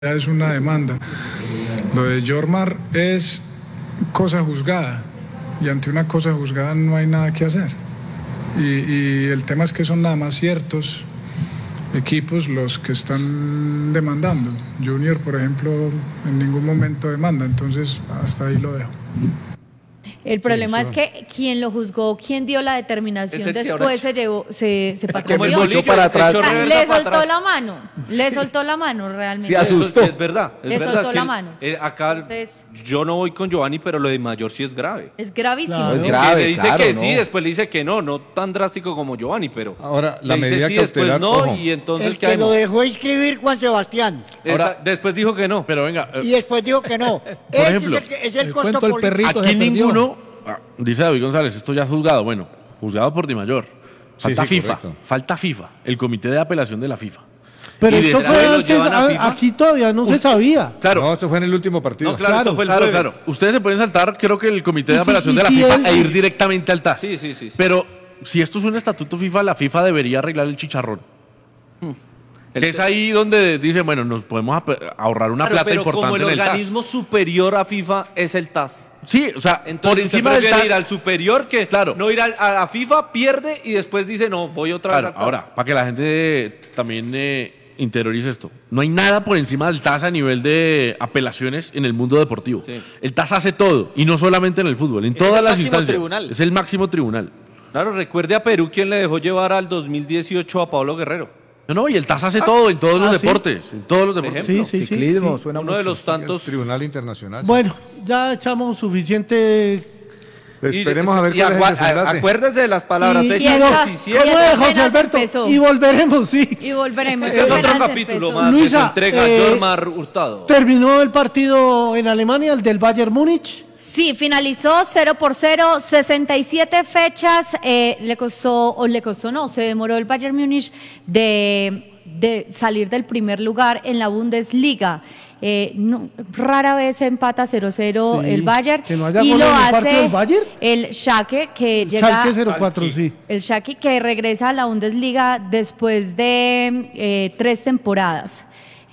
es una demanda. Lo de Jormar es cosa juzgada y ante una cosa juzgada no hay nada que hacer. Y el tema es que son nada más ciertos equipos los que están demandando. Junior, por ejemplo, en ningún momento demanda, entonces hasta ahí lo dejo. El problema es que quien lo juzgó, quien dio la determinación después se patrocinó. Para atrás. Le soltó la mano, le soltó la mano realmente. Se asustó. Es verdad, es Le verdad. soltó Es que la mano. Acá Entonces, yo no voy con Giovanni, pero lo de Mayor sí es grave. es gravísimo. Claro. Es Que grave, le dice claro, que ¿no? sí, después le dice que no, no tan drástico como Giovanni, pero Ahora, la le dice medida sí, después cautelar, no, ojo. y entonces El ¿qué que lo hacemos? dejó inscribir Juan Sebastián Después dijo que no. Pero venga, y después dijo que no. Ese ejemplo, es el costo cuento del político. perrito aquí se perdió. ninguno, dice David González, esto ya es juzgado. Bueno, juzgado por Di Mayor. Falta sí, FIFA, correcto. falta FIFA, el comité de apelación de la FIFA. Pero Y esto detrás fue de los antes, llevan a FIFA. aquí todavía no se sabía. Claro, No, esto fue en el último partido. No, claro, esto fue el jueves. claro. Ustedes se pueden saltar, creo que el comité de Y si- apelación y de la si FIFA él- e ir directamente al TAS. Sí. Pero si esto es un estatuto FIFA, la FIFA debería arreglar el chicharrón. Que es ahí donde dicen, bueno, nos podemos ahorrar una Claro, plata pero importante como el en el TAS. organismo superior a FIFA es el TAS. Sí, o sea, Entonces por encima usted del prefiere TAS. ir al superior que Claro. no ir a la FIFA, pierde y después dice, no, voy otra vez Claro, al TAS. ahora, para que la gente también interiorice esto, no hay nada por encima del TAS a nivel de apelaciones en el mundo deportivo. Sí. El TAS hace todo, y no solamente en el fútbol, en todas el las máximo instancias. tribunal. Es el máximo tribunal. Claro, recuerde a Perú quien le dejó llevar al 2018 a Pablo Guerrero. No, y el TAS hace todo en todos los ¿sí? deportes. En todos los deportes. Sí, sí, sí. Ciclismo, sí. suena Uno de mucho. los tantos. El Tribunal Internacional. Bueno, ya echamos suficiente. Esperemos a ver y cuál es el desenlace. acuérdese de las palabras. Y- fecha y esa- 17. y ¿Cómo esa es, José apenas Alberto? empezó. Y volveremos, sí. Y volveremos. Ese es otro apenas capítulo empezó. más. Luisa, que se entrega Jormar Hurtado. Terminó el partido en Alemania, el del Bayern Múnich. Sí, finalizó 0-0, 67 fechas, se demoró el Bayern Múnich de salir del primer lugar en la Bundesliga. Rara vez empata 0-0 Sí, el Bayern que no haya y gol lo en el partido hace del Bayern. el Schalke que llega Schalke 04, sí. el Schalke que regresa a la Bundesliga después de 3 temporadas.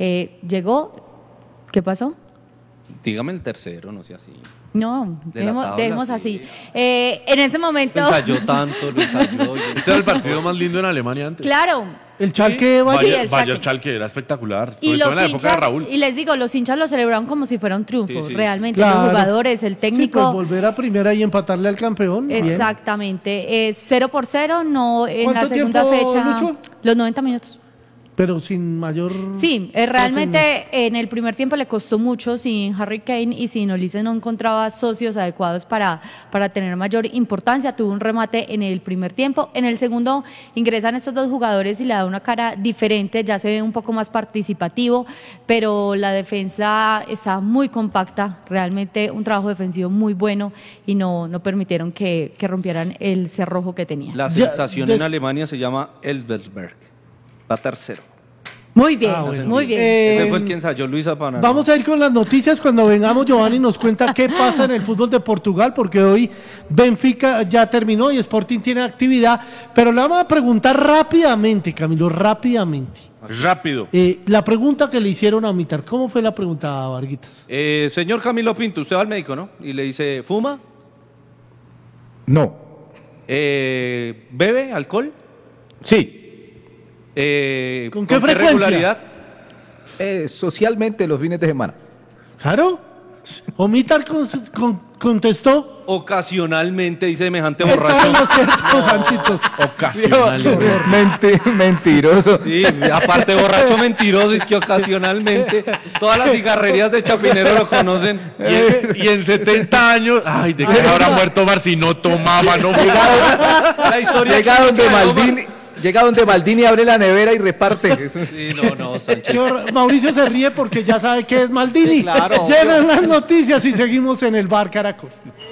Llegó, ¿qué pasó? Dígame el tercero, no sea así. No, De la tabla, dejemos sí. así. En ese momento, Lo ensayó tanto, lo ensayó. Este era el partido más lindo en Alemania antes. claro, El Schalke Bayern. Sí, el Bayern Schalke. Schalke era espectacular. y Sobre todo los en la época de hinchas, Raúl. y les digo, los hinchas lo celebraron como si fuera un triunfo, Sí, sí. realmente, Claro. los jugadores, el Sí, técnico. pues volver a primera y empatarle al campeón. bien. Exactamente, 0-0, no en la ¿Cuánto segunda tiempo, fecha. Lucho? Los 90 minutos. Pero sin mayor. Sí, realmente en el primer tiempo le costó mucho, sin Harry Kane y sin Olise no encontraba socios adecuados para tener mayor importancia, tuvo un remate en el primer tiempo, en el segundo ingresan estos dos jugadores y le da una cara diferente, ya se ve un poco más participativo, pero la defensa está muy compacta, realmente un trabajo defensivo muy bueno y no permitieron que rompieran el cerrojo que tenía. La Ya, sensación des- en Alemania se llama Elversberg. Va tercero. Muy bien, bueno. muy bien. Ese fue el que ensayó Luisa Panaro. Vamos a ir con las noticias cuando vengamos. Giovanni nos cuenta qué pasa en el fútbol de Portugal, porque hoy Benfica ya terminó y Sporting tiene actividad. Pero le vamos a preguntar rápidamente, Camilo, rápidamente. Rápido. La pregunta que le hicieron a Mitar, ¿cómo fue la pregunta, Varguitas? Señor Camilo Pinto, usted va al médico, ¿no? Y le dice, ¿fuma? No. ¿Bebe alcohol? Sí. ¿Con qué frecuencia? regularidad? Socialmente los fines de semana. ¿Claro? ¿O Mitar contestó? Ocasionalmente, dice semejante Está borracho. en lo cierto, Sanchitos. Ocasionalmente. Mentiroso. Sí, aparte borracho mentiroso, es que ocasionalmente todas las cigarrerías de Chapinero lo conocen. Y en 70 años, ay, ¿de qué habrá muerto Omar si no tomaba, no fumaba? La historia Llega donde clínica de Omar. Maldini. Llega donde Maldini abre la nevera y reparte. Eso es- Sí, no, Sánchez. Mauricio se ríe porque ya sabe que es Maldini. Sí, claro, Llegan las noticias y seguimos en el Bar Caracol.